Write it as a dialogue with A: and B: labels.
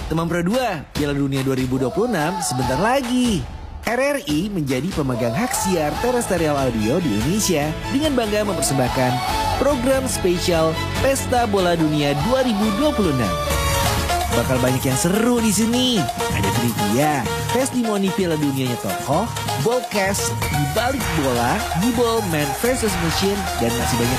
A: Teman Pro 2, Piala Dunia 2026 sebentar lagi. RRI menjadi pemegang hak siar terestrial audio di Indonesia dengan bangga mempersembahkan program spesial Pesta Bola Dunia 2026. Bakal banyak yang seru di sini. Ada trivia, testimoni Piala Dunianya tokoh, ballcast, di balik bola, di ball man versus machine, dan masih banyak